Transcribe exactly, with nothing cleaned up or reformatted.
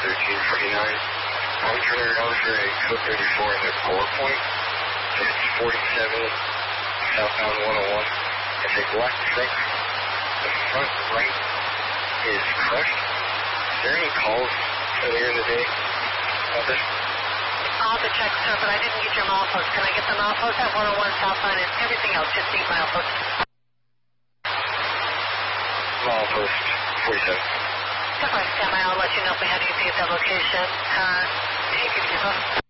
thirteen forty-nine. I'm turning around for a code thirty-four in their core point. It's forty-seven southbound one oh one. It's a black truck. The front right is crushed. Is there any calls earlier in the day about this? I'll have to check, sir, but I didn't get your milepost. Can I get the milepost at one oh one southbound and everything else? Just need milepost. Milepost forty-seven. If I stand by, I'll let you know if we have anything at that location. Uh, take it,